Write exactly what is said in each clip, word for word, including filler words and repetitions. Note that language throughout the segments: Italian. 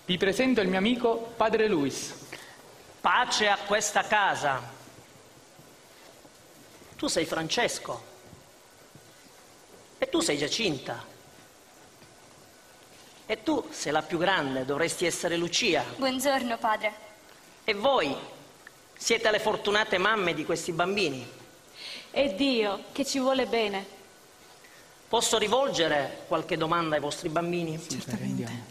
Vi presento il mio amico Padre Luis. Pace a questa casa. Tu sei Francesco. E tu sei Giacinta. E tu sei la più grande, dovresti essere Lucia. Buongiorno, padre. E voi siete le fortunate mamme di questi bambini. È Dio che ci vuole bene. Posso rivolgere qualche domanda ai vostri bambini? Certamente.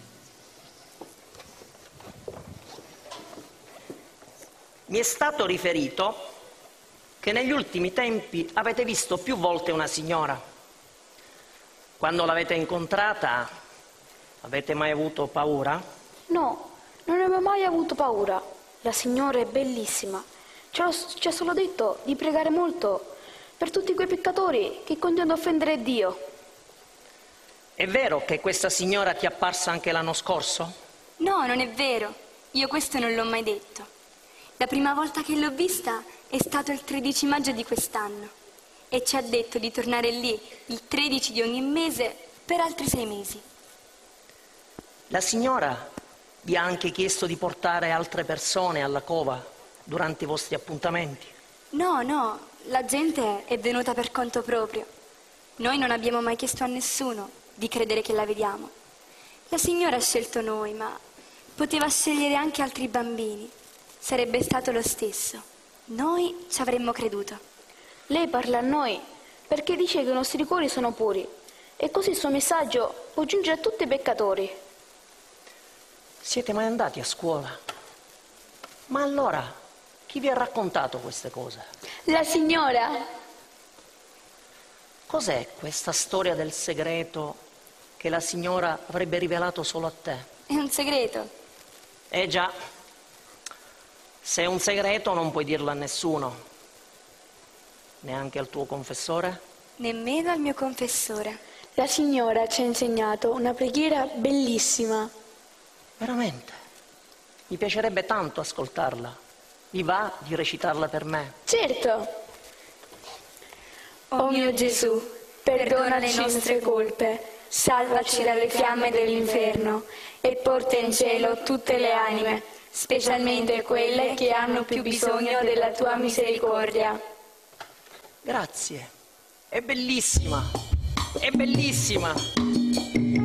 Mi è stato riferito che negli ultimi tempi avete visto più volte una signora. Quando l'avete incontrata, avete mai avuto paura? No, non abbiamo mai avuto paura. La signora è bellissima. Ci ha, ci ha solo detto di pregare molto per tutti quei peccatori che continuano ad offendere Dio. È vero che questa signora ti è apparsa anche l'anno scorso? No, non è vero. Io questo non l'ho mai detto. La prima volta che l'ho vista è stato il tredici maggio di quest'anno e ci ha detto di tornare lì il tredici di ogni mese per altri sei mesi. La signora vi ha anche chiesto di portare altre persone alla cova durante i vostri appuntamenti? No, no, la gente è venuta per conto proprio. Noi non abbiamo mai chiesto a nessuno di credere che la vediamo. La signora ha scelto noi, ma poteva scegliere anche altri bambini. Sarebbe stato lo stesso. Noi ci avremmo creduto. Lei parla a noi perché dice che i nostri cuori sono puri e così il suo messaggio può giungere a tutti i peccatori. Siete mai andati a scuola? Ma allora, chi vi ha raccontato queste cose? La signora. Cos'è questa storia del segreto che la signora avrebbe rivelato solo a te? È un segreto. Eh già. Se è un segreto non puoi dirlo a nessuno, neanche al tuo confessore? Nemmeno al mio confessore. La signora ci ha insegnato una preghiera bellissima. Veramente? Mi piacerebbe tanto ascoltarla. Vi va di recitarla per me? Certo. O mio Gesù, perdona le nostre colpe, salvaci dalle fiamme dell'inferno e porta in cielo tutte le anime, specialmente quelle che hanno più bisogno della tua misericordia. Grazie. È bellissima. È bellissima.